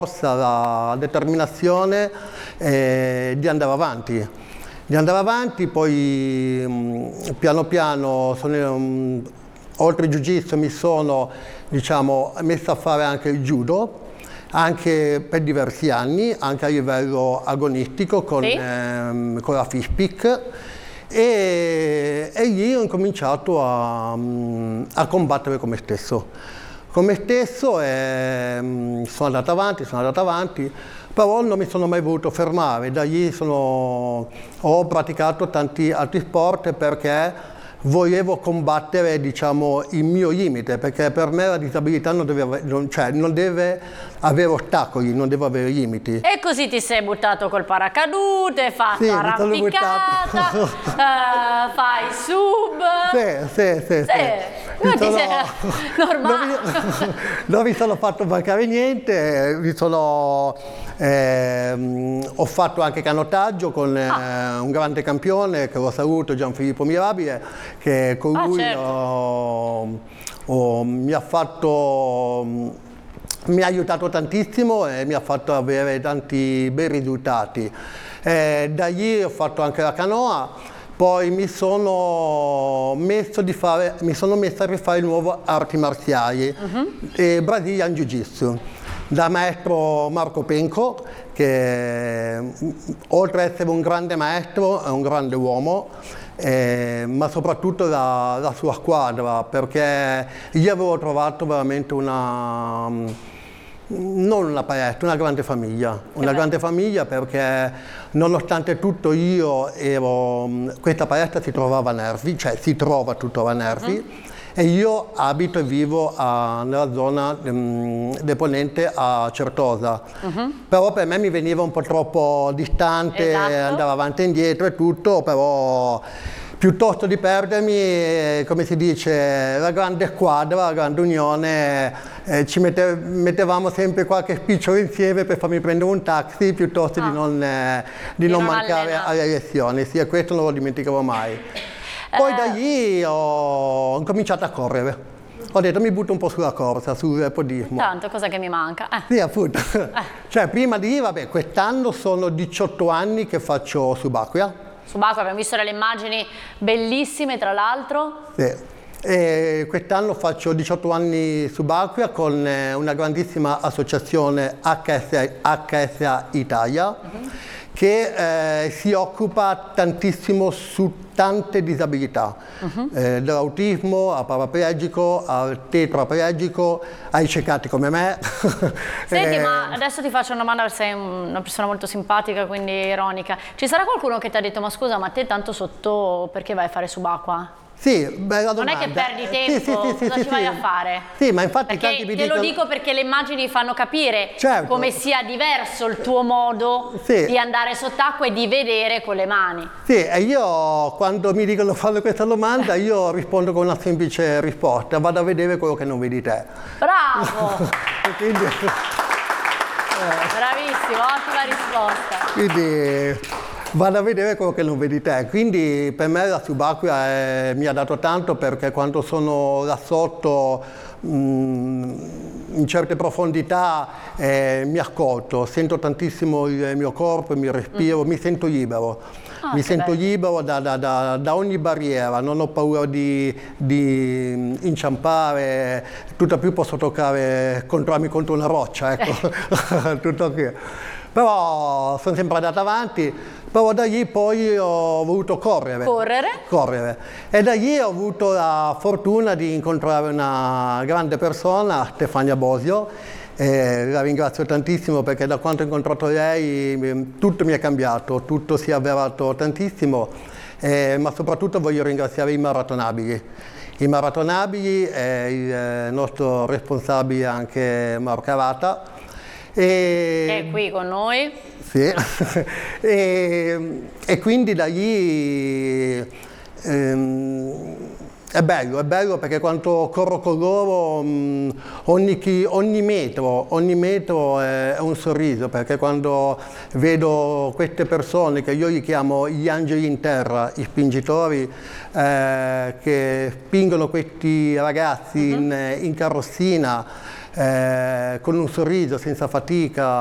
la determinazione di andare avanti. Poi piano piano, oltre il jiu-jitsu mi sono messo a fare anche il judo, anche per diversi anni, anche a livello agonistico con la FISPIC. E lì ho incominciato a combattere con me stesso. Sono andato avanti, però non mi sono mai voluto fermare. Da lì ho praticato tanti altri sport perché volevo combattere, il mio limite, perché per me la disabilità non deve avere ostacoli, non deve avere limiti. E così ti sei buttato col paracadute, hai fatto arrampicata, fai sub. Sì. Normale. Non mi sono fatto mancare niente, ho fatto anche canottaggio con un grande campione che lo saluto, Gianfilippo Mirabile, che con lui mi ha aiutato tantissimo e mi ha fatto avere tanti bei risultati. Da lì ho fatto anche la canoa, poi mi sono messo a rifare di nuovo arti marziali e Brazilian Jiu-Jitsu. Da maestro Marco Penco, che oltre ad essere un grande maestro è un grande uomo, ma soprattutto la sua squadra, perché io avevo trovato veramente non una palestra, una grande famiglia. Una grande famiglia perché nonostante tutto questa palestra si trovava a Nervi, cioè si trova tuttora a Nervi. E io abito e vivo nella zona del Ponente a Certosa, però per me mi veniva un po' troppo distante, andava avanti e indietro e tutto, però piuttosto di perdermi, come si dice, la grande squadra, la grande unione, ci mettevamo sempre qualche spicciolo insieme per farmi prendere un taxi piuttosto di non mancare alle lezioni, sì, e questo non lo dimenticavo mai. Poi da lì ho cominciato a correre. Ho detto mi butto un po' sulla corsa, sul podismo. Tanto, cosa che mi manca? Sì, appunto. Cioè prima di lì, quest'anno sono 18 anni che faccio subacquea. Subacquea, abbiamo visto delle immagini bellissime tra l'altro. Sì. E quest'anno faccio 18 anni subacquea con una grandissima associazione HSA Italia, che si occupa tantissimo su tante disabilità, dall'autismo al paraplegico, al tetraplegico, ai cecati come me. Senti, ma adesso ti faccio una domanda, sei una persona molto simpatica, quindi ironica. Ci sarà qualcuno che ti ha detto, ma scusa, ma te tanto sotto perché vai a fare subacquea? Sì, bella domanda. Non è che perdi tempo, cosa ci vai a fare? Sì, ma infatti perché tanti mi te lo dico perché le immagini fanno capire come sia diverso il tuo modo di andare sott'acqua e di vedere con le mani. Sì, e io quando mi dicono fanno questa domanda io rispondo con una semplice risposta: vado a vedere quello che non vedi te. Bravo! Quindi, bravissimo, ottima risposta. Quindi vado a vedere quello che non vedi te. Quindi per me la subacquea mi ha dato tanto, perché quando sono là sotto in certe profondità mi ascolto, sento tantissimo il mio corpo, il mio respiro, mi sento libero. Mi sento libero da ogni barriera, non ho paura di inciampare, tutto più posso controllarmi contro una roccia, ecco. Tutto qui. Però sono sempre andato avanti, però da lì poi ho voluto correre. E da lì ho avuto la fortuna di incontrare una grande persona, Stefania Bosio. La ringrazio tantissimo perché da quando ho incontrato lei tutto mi è cambiato, tutto si è avverato tantissimo, ma soprattutto voglio ringraziare i Maratonabili. I Maratonabili è il nostro responsabile anche Mauro Carata. È qui con noi. Sì. E quindi da lì è bello perché quando corro con loro ogni metro è un sorriso, perché quando vedo queste persone, che io li chiamo gli angeli in terra, i spingitori, che spingono questi ragazzi in carrozzina, con un sorriso, senza fatica,